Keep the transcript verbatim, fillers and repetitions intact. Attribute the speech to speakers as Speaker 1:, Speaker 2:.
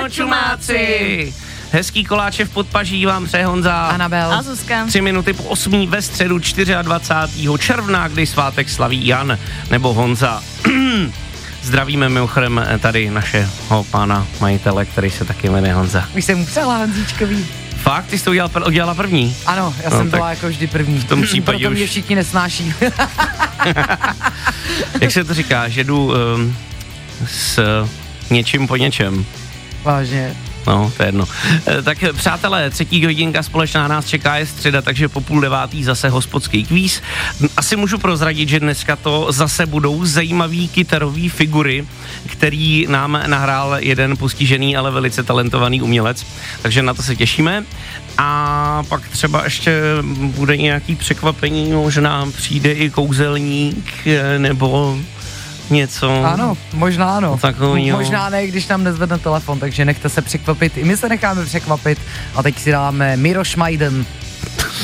Speaker 1: ráno, čumáci! Hezký koláče v podpaží vám přeje Honza.
Speaker 2: Anabel.
Speaker 3: A Zuzka.
Speaker 1: Tři minuty po osmí ve středu dvacátého čtvrtého června, kdy svátek slaví Jan nebo Honza. Zdravíme mimochodem tady našeho pána majitele, který se taky jmenuje Honza.
Speaker 2: Už jsem upřela Honzíčkový.
Speaker 1: Fakt? Ty jsi to udělal, udělala první?
Speaker 2: Ano, já
Speaker 1: No,
Speaker 2: jsem
Speaker 1: tak
Speaker 2: byla jako vždy první.
Speaker 1: v tom případě
Speaker 2: Proto
Speaker 1: už-
Speaker 2: mě všichni nesnáší.
Speaker 1: Jak se to říká, že jdu um, s něčím po něčem.
Speaker 2: Vážně.
Speaker 1: No, to je jedno. E, tak přátelé, třetí hodinka společná nás čeká, je středa, takže po půl devátý zase hospodský kvíz. Asi můžu prozradit, že dneska to zase budou zajímavý kytarový figury, který nám nahrál jeden postižený, ale velice talentovaný umělec, takže na to se těšíme. A pak třeba ještě bude nějaký překvapení, možná přijde i kouzelník, nebo něco.
Speaker 2: Ano, možná ano.
Speaker 1: Takovýho.
Speaker 2: Možná ne, když nám nezvedne telefon, takže nechte se překvapit. I my se necháme překvapit. A teď si dáme Miroš Majden.